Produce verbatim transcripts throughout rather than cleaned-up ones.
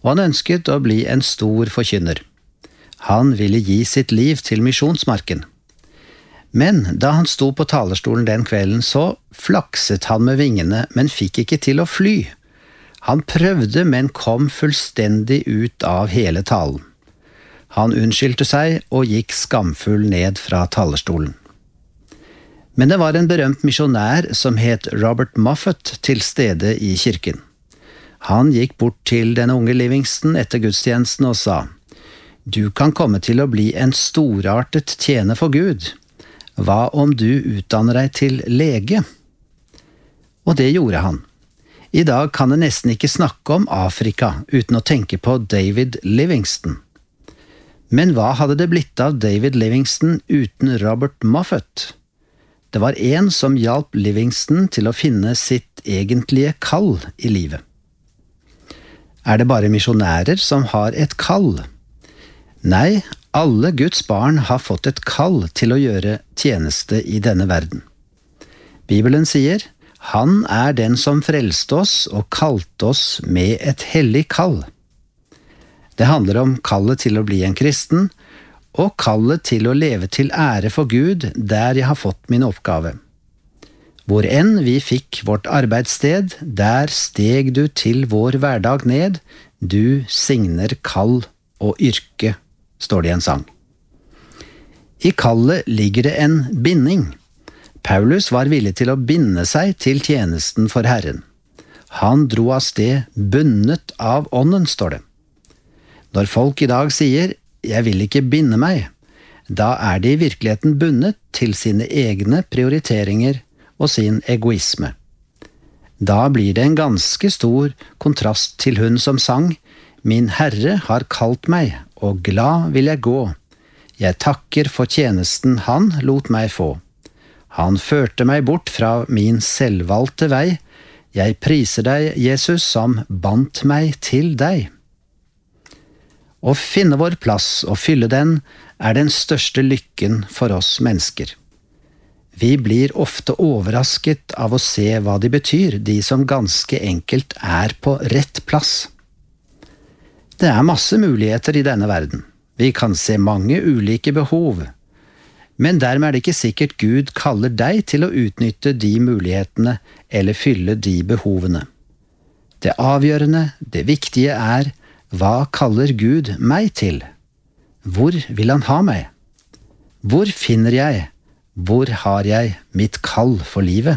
og han ønsket å bli en stor forkynner. Han ville gi sitt liv til misjonsmarken. Men da han sto på talerstolen den kvelden, så flakset han med vingene, men fikk ikke til å fly. Han prøvde, men kom fullstendig ut av hele talen. Han unnskyldte seg og gikk skamfull ned fra talerstolen. Men det var en berømt misjonær som het Robert Moffat til stede i kirken. Han gikk bort til den unge Livingston etter gudstjenesten og sa: «Du kan komme til å bli en storartet tjener for Gud. Hva om du utdanner deg til lege?» Og det gjorde han. I dag kan jeg nesten ikke snakke om Afrika uten å tenke på David Livingston. Men hva hadde det blitt av David Livingston uten Robert Moffat? Det var en som hjalp Livingston til å finne sitt egentlige kall i livet. Er det bare misjonærer som har et kall? Nei, alle Guds barn har fått et kall til å gjøre tjeneste i denne verden. Bibelen sier: «Han er den som frelste oss og kalte oss med et hellig kall». Det handler om kallet til å bli en kristen, og kallet til å leve til ære for Gud der jeg har fått min oppgave. Hvor enn vi fikk vårt arbeidssted, der steg du til vår hverdag ned, du signer kall og yrke, står det i en sang. I kallet ligger det en binding. Paulus var villig til å binde seg til tjenesten for Herren. Han dro av sted bundet av ånden, står det. Når folk i dag sier «jeg vil ikke binde meg», da er de i virkeligheten bundet til sine egne prioriteringer og sin egoisme. Da blir det en ganske stor kontrast til hun som sang «Min Herre har kalt meg, og glad vil jeg gå. Jeg takker for tjenesten han lot meg få. Han førte meg bort fra min selvvalgte vei. Jeg priser deg, Jesus, som bandt meg til deg». Å finne vår plass og fylle den er den største lykken for oss mennesker. Vi blir ofte overrasket av å se hva de betyr, de som ganske enkelt er på rett plass. Det er masse muligheter i denne verden. Vi kan se mange ulike behov. Men dermed er det ikke sikkert Gud kaller deg til å utnytte de mulighetene eller fylle de behovene. Det avgjørende, det viktige er: hva kaller Gud meg til? Hvor vil han ha meg? Hvor finner jeg? Hvor har jeg mitt kall for livet?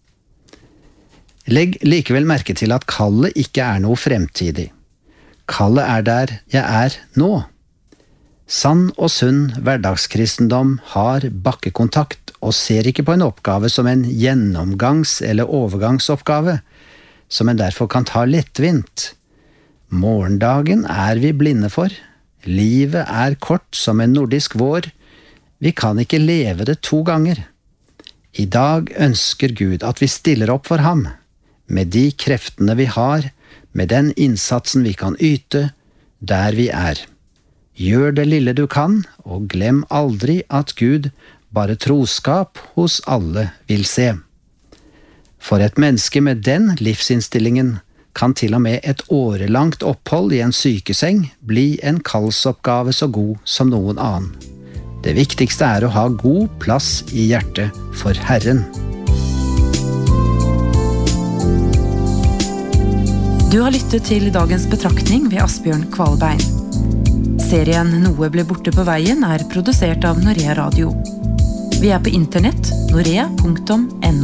Legg likevel merke til at kallet ikke er noe fremtidig. Kallet er der jeg er nå. Sann og sunn hverdagskristendom har bakkekontakt og ser ikke på en oppgave som en gjennomgangs- eller overgangsoppgave, som en derfor kan ta lettvint. Morgendagen er vi blinde for. Livet er kort som en nordisk vår. Vi kan ikke leve det to ganger. I dag ønsker Gud at vi stiller opp for ham, med de kreftene vi har, med den innsatsen vi kan yte, der vi er. Gjør det lille du kan, og glem aldri at Gud bare troskap hos alle vil se. For et menneske med den livsinnstillingen kan til og med et årelangt opphold i en sykeseng bli en kallsoppgave så god som noen annen. Det viktigste er å ha god plass i hjertet for Herren. Du har lyttet til dagens betraktning ved Asbjørn Kvalbein. Serien Noe ble borte på veien er produsert av Norea Radio. Vi er på internett norea punktum no.